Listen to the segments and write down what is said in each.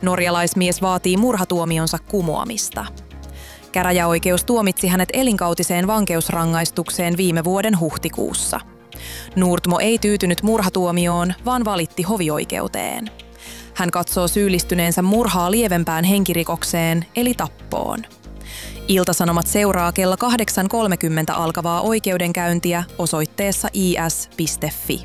Norjalaismies vaatii murhatuomionsa kumoamista. Käräjäoikeus tuomitsi hänet elinkautiseen vankeusrangaistukseen viime vuoden huhtikuussa. Nordmo ei tyytynyt murhatuomioon, vaan valitti hovioikeuteen. Hän katsoo syyllistyneensä murhaa lievempään henkirikokseen, eli tappoon. Ilta-Sanomat seuraa kello 8.30 alkavaa oikeudenkäyntiä osoitteessa is.fi.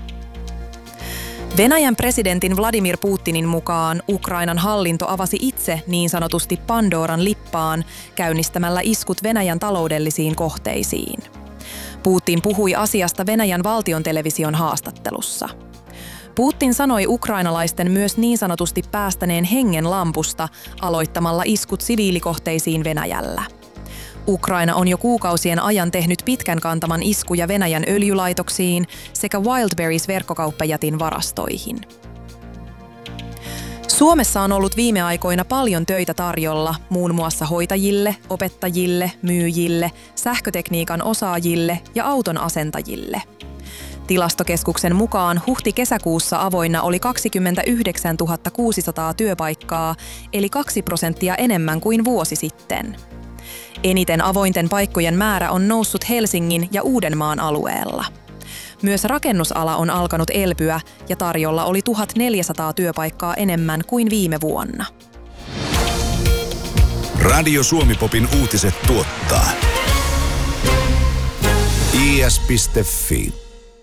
Venäjän presidentin Vladimir Putinin mukaan Ukrainan hallinto avasi itse niin sanotusti Pandoran lippaan käynnistämällä iskut Venäjän taloudellisiin kohteisiin. Putin puhui asiasta Venäjän valtiontelevision haastattelussa. Putin sanoi ukrainalaisten myös niin sanotusti päästäneen hengen lampusta aloittamalla iskut siviilikohteisiin Venäjällä. Ukraina on jo kuukausien ajan tehnyt pitkän kantaman iskuja Venäjän öljylaitoksiin sekä Wildberries-verkkokauppajätin varastoihin. Suomessa on ollut viime aikoina paljon töitä tarjolla muun muassa hoitajille, opettajille, myyjille, sähkötekniikan osaajille ja auton asentajille. Tilastokeskuksen mukaan huhti-kesäkuussa avoinna oli 29 600 työpaikkaa, eli 2% enemmän kuin vuosi sitten. Eniten avointen paikkojen määrä on noussut Helsingin ja Uudenmaan alueella. Myös rakennusala on alkanut elpyä ja tarjolla oli 1400 työpaikkaa enemmän kuin viime vuonna. Radio Suomi-popin uutiset tuottaa is.fi.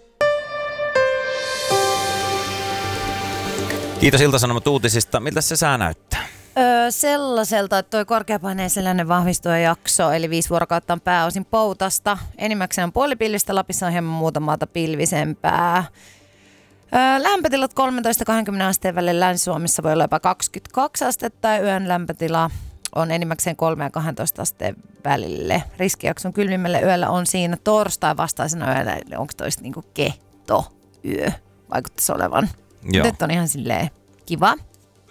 Kiitos Ilta-Sanomat uutisista. Miltä se sää näyttää? Sellaiselta, että toi korkeapaineiseläinen vahvistujajakso, eli 5 vuorokautta on pääosin poutasta. Enimmäkseen on puolipillistä, Lapissa on hieman muuta maata pilvisempää. Lämpötilat 13-20 asteen välillä, Länsi-Suomessa voi olla jopa 22 astetta ja yön lämpötila on enimmäkseen 3 ja 12 asteen välille. Riskijakson kylmimmälle yöllä on siinä torstai vastaisena yöllä, eli onko toista niinku kehtoyö, vaikuttaisi olevan. Joo. Nyt on ihan silleen kiva.